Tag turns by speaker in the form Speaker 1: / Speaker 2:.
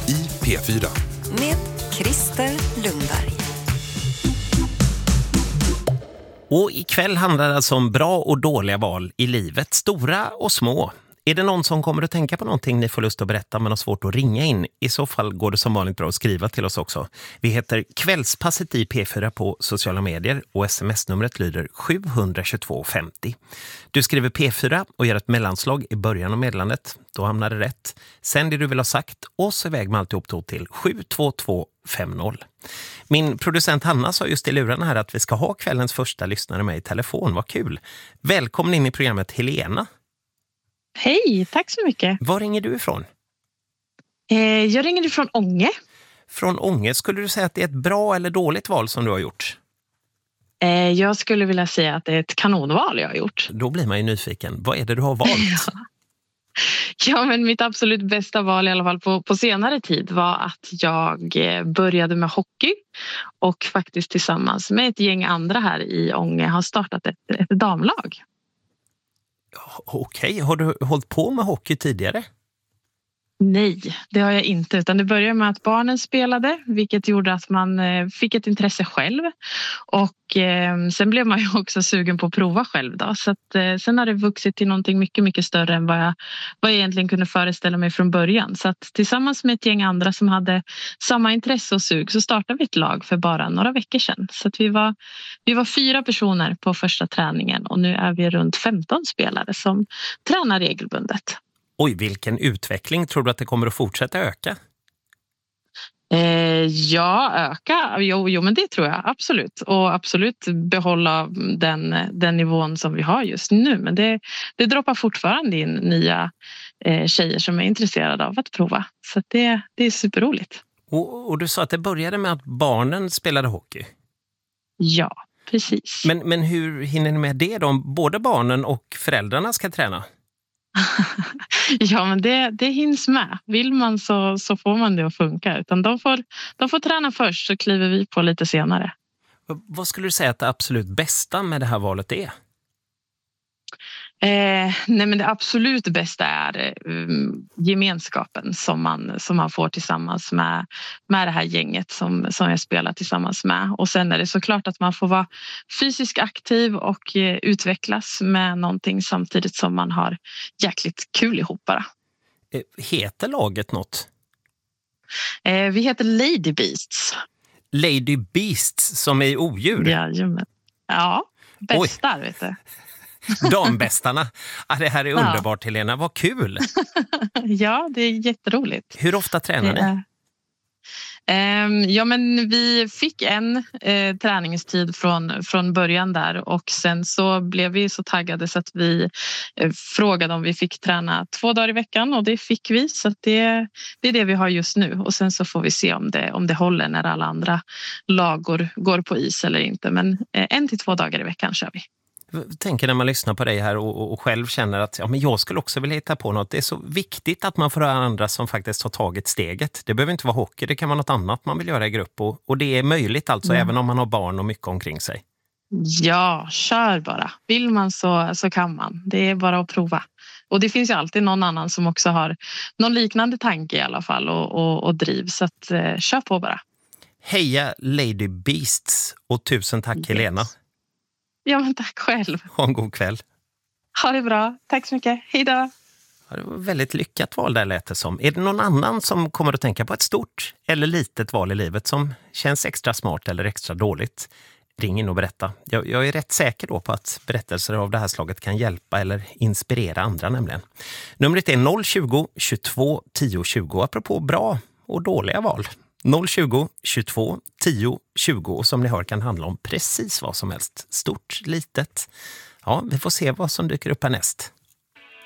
Speaker 1: i P4.
Speaker 2: Med Christer Lundberg.
Speaker 3: Och ikväll handlar det alltså om bra och dåliga val i livet, stora och små. Är det någon som kommer att tänka på någonting ni får lust att berätta men har svårt att ringa in? I så fall går det som vanligt bra att skriva till oss också. Vi heter Kvällspasset i P4 på sociala medier och sms-numret lyder 72250. Du skriver P4 och gör ett mellanslag i början av meddelandet. Då hamnar det rätt. Sen det du vill ha sagt och så väg med alltihop då till 72250. Min producent Hanna sa just i luren här att vi ska ha kvällens första lyssnare med i telefon. Vad kul! Välkommen in i programmet Helena.
Speaker 4: Hej, tack så mycket.
Speaker 3: Var ringer du ifrån?
Speaker 4: Jag ringer ifrån Ånge.
Speaker 3: Från Ånge, skulle du säga att det är ett bra eller dåligt val som du har gjort?
Speaker 4: Jag skulle vilja säga att det är ett kanonval jag har gjort.
Speaker 3: Då blir man ju nyfiken. Vad är det du har valt?
Speaker 4: Ja, men mitt absolut bästa val i alla fall på senare tid var att jag började med hockey och faktiskt tillsammans med ett gäng andra här i Ånge har startat ett damlag.
Speaker 3: Okej, har du hållit på med hockey tidigare?
Speaker 4: Nej, det har jag inte, utan det började med att barnen spelade, vilket gjorde att man fick ett intresse själv och sen blev man ju också sugen på att prova själv då. Så att, sen har det vuxit till någonting mycket, mycket större än vad jag egentligen kunde föreställa mig från början. Så att tillsammans med ett gäng andra som hade samma intresse och sug så startade vi ett lag för bara några veckor sedan. Så att vi var 4 personer på första träningen och nu är vi runt 15 spelare som tränar regelbundet.
Speaker 3: Oj, vilken utveckling. Tror du att det kommer att fortsätta öka?
Speaker 4: Ja, öka. Jo, men det tror jag absolut. Och absolut behålla den nivån som vi har just nu. Men det droppar fortfarande in nya tjejer som är intresserade av att prova. Så att det är superroligt.
Speaker 3: Och du sa att det började med att barnen spelade hockey.
Speaker 4: Ja, precis.
Speaker 3: Men hur hinner ni med det då? Om både barnen och föräldrarna ska träna?
Speaker 4: Ja, men det hinns med. Vill man så får man det att funka. Utan de får träna först så kliver vi på lite senare.
Speaker 3: Vad skulle du säga att det absolut bästa med det här valet är?
Speaker 4: Nej, men det absolut bästa är gemenskapen som man får tillsammans med det här gänget som jag spelar tillsammans med. Och sen är det såklart att man får vara fysiskt aktiv och utvecklas med någonting samtidigt som man har jäkligt kul ihop bara.
Speaker 3: Heter laget något?
Speaker 4: Vi heter Lady Beasts.
Speaker 3: Lady Beasts som är odjur?
Speaker 4: Ja, bästar vet du.
Speaker 3: Dambästarna. Det här är underbart, Helena. Vad kul!
Speaker 4: Ja, det är jätteroligt.
Speaker 3: Hur ofta tränar ni?
Speaker 4: Ja, men vi fick en träningstid från början där och sen så blev vi så taggade så att vi frågade om vi fick träna 2 dagar i veckan och det fick vi, så att det är det vi har just nu och sen så får vi se om det håller när alla andra lag går på is eller inte, men 1 till 2 dagar i veckan kör vi.
Speaker 3: Jag tänker när man lyssnar på dig här och själv känner att men jag skulle också vilja hitta på något. Det är så viktigt att man får höra andra som faktiskt har tagit steget. Det behöver inte vara hockey, det kan vara något annat man vill göra i grupp. Och det är möjligt alltså även om man har barn och mycket omkring sig. Ja,
Speaker 4: kör bara. Vill man så kan man. Det är bara att prova. Och det finns ju alltid någon annan som också har någon liknande tanke i alla fall och driv. Så att kör på bara.
Speaker 3: Heja Lady Beasts och tusen tack Helena.
Speaker 4: Ja, men tack själv.
Speaker 3: Ha en god kväll.
Speaker 4: Ha det bra. Tack så mycket. Hej då.
Speaker 3: Ja, det var väldigt lyckat val där lät det som. Är det någon annan som kommer att tänka på ett stort eller litet val i livet som känns extra smart eller extra dåligt? Ring in och berätta. Jag är rätt säker då på att berättelser av det här slaget kan hjälpa eller inspirera andra nämligen. Numret är 020 22 10 20 apropå bra och dåliga val. 020 22 10 20 och som ni hör kan handla om precis vad som helst. Stort, litet. Ja, vi får se vad som dyker upp härnäst.